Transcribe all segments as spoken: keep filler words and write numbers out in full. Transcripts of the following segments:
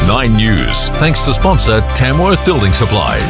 Nine News, thanks to sponsor Tamworth Building Supplies.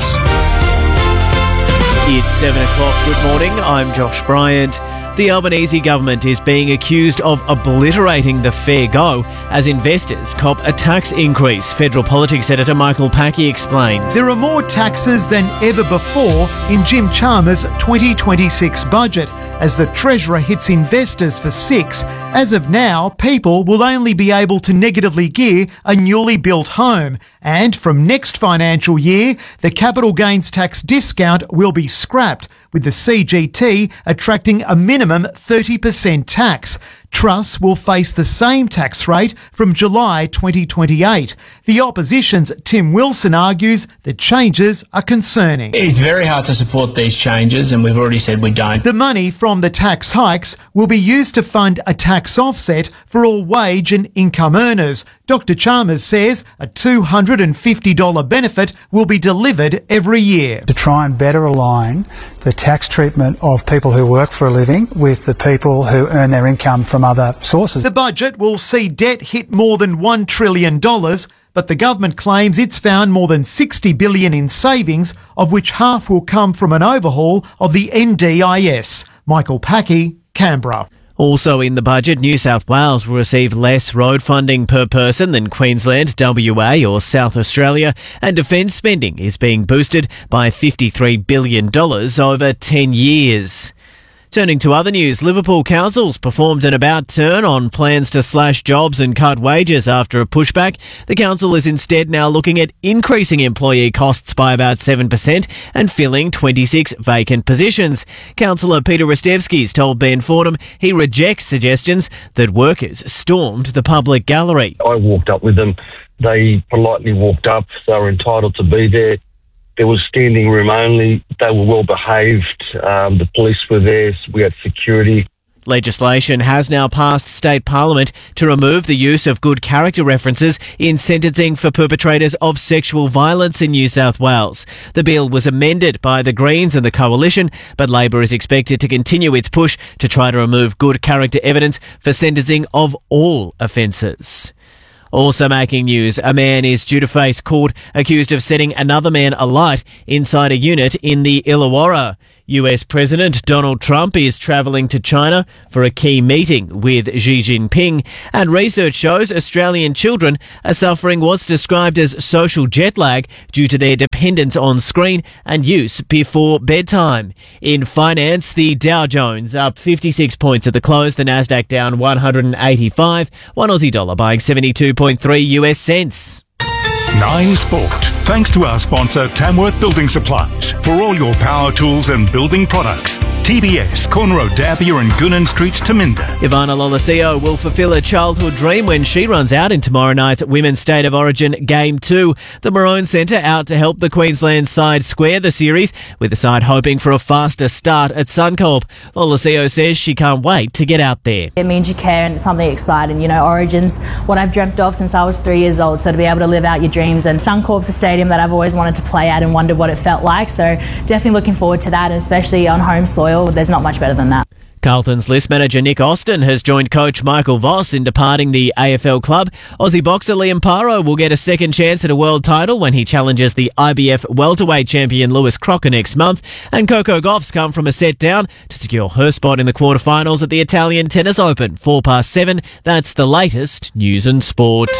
It's seven o'clock. Good morning. I'm Josh Bryant. The Albanese government is being accused of obliterating the fair go as investors cop a tax increase. Federal Politics Editor Michael Packey explains. There are more taxes than ever before in Jim Chalmers' twenty twenty-six budget as the Treasurer hits investors for six. As of now, people will only be able to negatively gear a newly built home. And from next financial year, the capital gains tax discount will be scrapped, with the C G T attracting a minimum thirty percent tax. Trusts will face the same tax rate from July twenty twenty-eight. The opposition's Tim Wilson argues the changes are concerning. It's very hard to support these changes, and we've already said we don't. The money from the tax hikes will be used to fund a tax offset for all wage and income earners. Doctor Chalmers says a two hundred fifty dollars benefit will be delivered every year. To try and better align the tax treatment of people who work for a living with the people who earn their income from other sources. The budget will see debt hit more than one trillion dollars, but the government claims it's found more than sixty billion dollars in savings, of which half will come from an overhaul of the N D I S. Michael Packey, Canberra. Also in the budget, New South Wales will receive less road funding per person than Queensland, W A or South Australia, and defence spending is being boosted by fifty-three billion dollars over ten years. Turning to other news, Liverpool Council's performed an about-turn on plans to slash jobs and cut wages after a pushback. The council is instead now looking at increasing employee costs by about seven percent and filling twenty-six vacant positions. Councillor Peter Rastevsky's told Ben Fordham he rejects suggestions that workers stormed the public gallery. I walked up with them. They politely walked up. They were entitled to be there. There was standing room only. They were well behaved. Um, the police were there. We had security. Legislation has now passed state parliament to remove the use of good character references in sentencing for perpetrators of sexual violence in New South Wales. The bill was amended by the Greens and the Coalition, but Labor is expected to continue its push to try to remove good character evidence for sentencing of all offences. Also making news, a man is due to face court accused of setting another man alight inside a unit in the Illawarra. U S President Donald Trump is travelling to China for a key meeting with Xi Jinping, and research shows Australian children are suffering what's described as social jet lag due to their dependence on screen and use before bedtime. In finance, the Dow Jones up fifty-six points at the close, the Nasdaq down one hundred eighty-five, one Aussie dollar buying seventy-two point three U S cents. Nine Sport. Thanks to our sponsor Tamworth Building Supplies for all your power tools and building products. T B S, Corner Road, D'Arby and Goonan Street, Taminda. Ivana Lolosio will fulfil a childhood dream when she runs out in tomorrow night's Women's State of Origin Game two. The Maroon Centre out to help the Queensland side square the series, with the side hoping for a faster start at Suncorp. Lolosio says she can't wait to get out there. It means you care and it's something exciting. You know, Origin's what I've dreamt of since I was three years old, so to be able to live out your dreams, and Suncorp's a stadium that I've always wanted to play at and wondered what it felt like, so definitely looking forward to that, and especially on home soil, there's not much better than that. Carlton's list manager Nick Austin has joined coach Michael Voss in departing the A F L club. Aussie boxer Liam Paro will get a second chance at a world title when he challenges the I B F welterweight champion Lewis Crocker next month. And Coco Gauff's come from a set down to secure her spot in the quarterfinals at the Italian Tennis Open. Four past seven, that's the latest news and sport.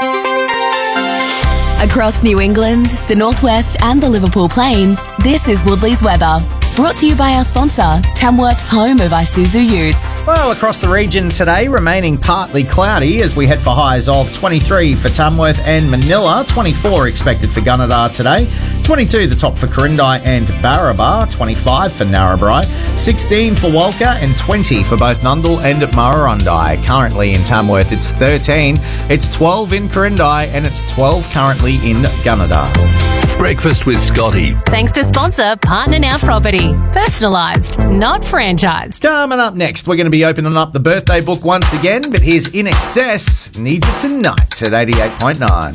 Across New England, the Northwest and the Liverpool Plains, this is Woodley's weather. Brought to you by our sponsor, Tamworth's home of Isuzu Utes. Well, across the region today, remaining partly cloudy as we head for highs of twenty-three for Tamworth and Manila, twenty-four expected for Gunnedah today, twenty-two the top for Corindai and Barraba, twenty-five for Narrabri, sixteen for Walker and twenty for both Nundle and Murrurundi. Currently in Tamworth it's thirteen, it's twelve in Corindai and it's twelve currently in Gunnedah. Breakfast with Scotty. Thanks to sponsor Partner Now Property. Personalised, not franchised. Coming up next, we're going to be opening up the birthday book once again, but here's In Excess, Need You Tonight at eighty-eight point nine.